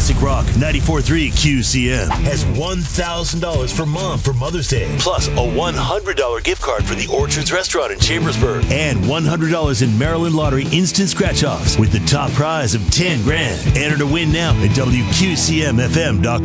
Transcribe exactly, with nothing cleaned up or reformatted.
Classic Rock ninety-four point three Q C M has one thousand dollars for Mom for Mother's Day. Plus a one hundred dollars gift card for the Orchards Restaurant in Chambersburg. And one hundred dollars in Maryland Lottery instant scratch-offs with the top prize of ten grand. Enter to win now at W Q C M F M dot com.